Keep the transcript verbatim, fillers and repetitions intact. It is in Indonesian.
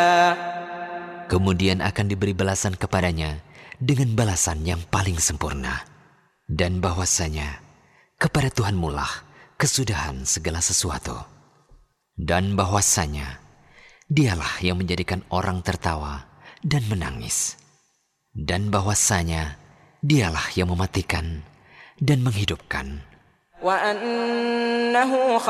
Kemudian akan diberi balasan kepadanya dengan balasan yang paling sempurna. Dan bahwasanya kepada Tuhanmu lah kesudahan segala sesuatu. Dan bahwasanya Dialah yang menjadikan orang tertawa dan menangis. Dan bahwasanya Dialah yang mematikan dan menghidupkan.